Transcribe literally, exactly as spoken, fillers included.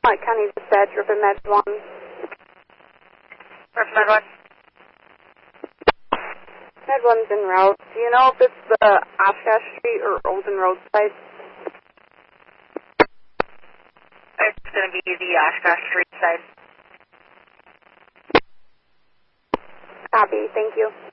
White County Dispatch, Rip and Med one. Rip and Med one. Med one's en route. Do you know if it's the Oshkosh Street or Olden Road site? It's going to be the Oshkosh Street side. Copy, thank you.